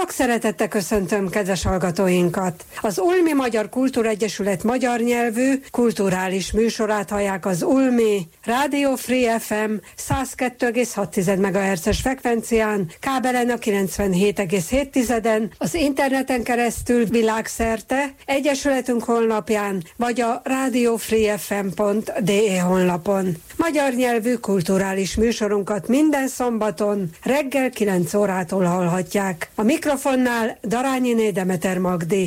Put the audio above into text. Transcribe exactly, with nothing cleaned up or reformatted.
Sok szeretettel köszöntöm kedves hallgatóinkat. Az Ulmi Magyar Kultúregyesület magyar nyelvű kulturális műsorát hallják az Ulmi Radio Free ef em száz kettő egész hat megahertzes frekvencián, kábelen a kilencvenhét egész hét, az interneten keresztül világszerte, egyesületünk honlapján, vagy a radiofreefm pont de honlapon. Magyar nyelvű kulturális műsorunkat minden szombaton reggel kilenc órától hallhatják. A mikrofonnál Darányiné Demeter Magdi.